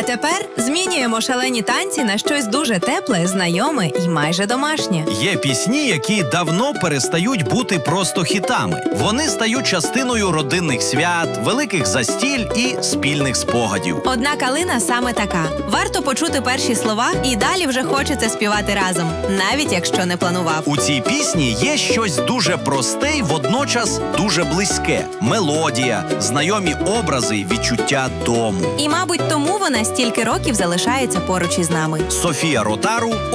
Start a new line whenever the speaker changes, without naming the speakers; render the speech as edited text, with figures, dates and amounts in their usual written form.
А тепер змінюємо шалені танці на щось дуже тепле, знайоме і майже домашнє.
Є пісні, які давно перестають бути просто хітами. Вони стають частиною родинних свят, великих застіль і спільних спогадів.
Одна калина саме така. Варто почути перші слова, і далі вже хочеться співати разом, навіть якщо не планував.
У цій пісні є щось дуже просте й водночас дуже близьке. Мелодія, знайомі образи, відчуття дому.
І, мабуть, тому вона стільки років залишається поруч із нами.
Софія Ротару